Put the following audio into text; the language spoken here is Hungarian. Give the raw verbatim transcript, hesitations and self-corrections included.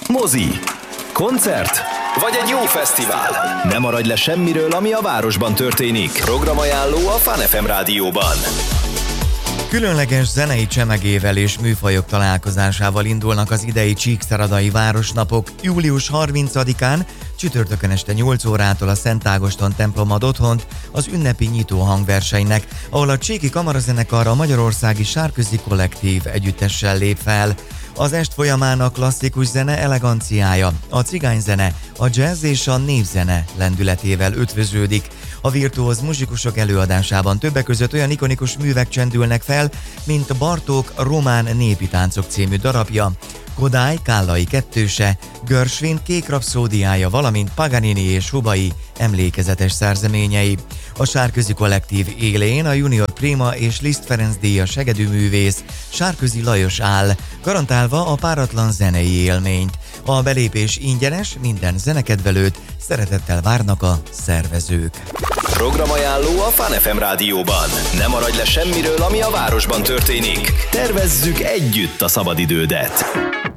mozi, koncert vagy egy jó fesztivál. Ne maradj le semmiről, ami a városban történik. Programajánló a Fun ef em rádióban. Különleges zenei csemegével és műfajok találkozásával indulnak az idei Csíkszeredai Városnapok. július harmincadikán csütörtökön este nyolc órától a Szent Ágoston templom ad otthont az ünnepi nyitó hangversenynek, ahol a Csíki Kamarazenekar a Magyarországi Sárközi Kollektív együttessel lép fel. Az est folyamán a klasszikus zene eleganciája, a cigányzene, a jazz és a népzene lendületével ötvöződik. A virtuóz muzsikusok előadásában többek között olyan ikonikus művek csendülnek fel, mint Bartók Román népi táncok című darabja, Kodály Kállai kettőse, Gershwin Kék rapszódiája, valamint Paganini és Hubai emlékezetes szerzeményei. A Sárközi Kollektív élén a Junior Prima és Liszt Ferenc díjas hegedűművész Sárközi Lajos áll, garantálva a páratlan zenei élményt. A belépés ingyenes, minden zenekedvelőt szeretettel várnak a szervezők. Programajánló a Fun ef em rádióban. Ne maradj le semmiről, ami a városban történik. Tervezzük együtt a szabadidődet.